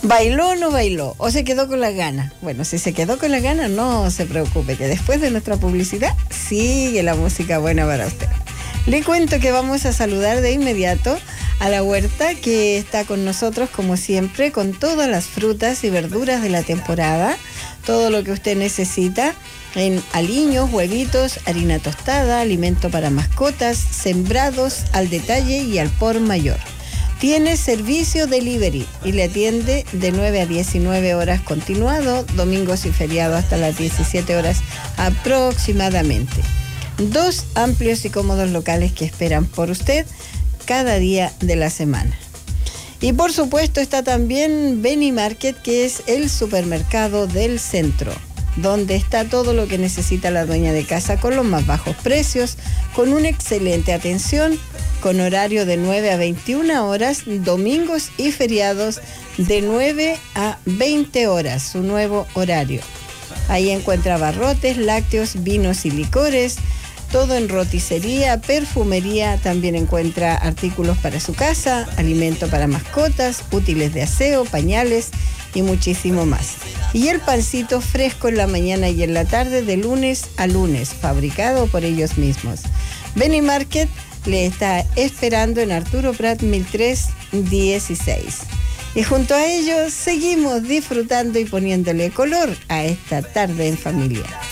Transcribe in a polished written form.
¿Bailó o no bailó? ¿O se quedó con las ganas? Bueno, si se quedó con las ganas, no se preocupe, que después de nuestra publicidad sigue la música buena para usted. Le cuento que vamos a saludar de inmediato a la huerta, que está con nosotros como siempre, con todas las frutas y verduras de la temporada, todo lo que usted necesita en aliños, huevitos, harina tostada, alimento para mascotas, sembrados al detalle y al por mayor. Tiene servicio delivery y le atiende de 9 a 19 horas continuado, domingos y feriados hasta las 17 horas aproximadamente. 2 amplios y cómodos locales que esperan por usted cada día de la semana. Y por supuesto está también Beni Market, que es el supermercado del centro, donde está todo lo que necesita la dueña de casa con los más bajos precios, con una excelente atención, con horario de 9 a 21 horas, domingos y feriados de 9 a 20 horas, su nuevo horario. Ahí encuentra abarrotes, lácteos, vinos y licores, todo en roticería, perfumería, también encuentra artículos para su casa, alimento para mascotas, útiles de aseo, pañales y muchísimo más. Y el pancito fresco en la mañana y en la tarde de lunes a lunes, fabricado por ellos mismos. Beni Market le está esperando en Arturo Prat 1316. Y junto a ellos seguimos disfrutando y poniéndole color a esta tarde en familia.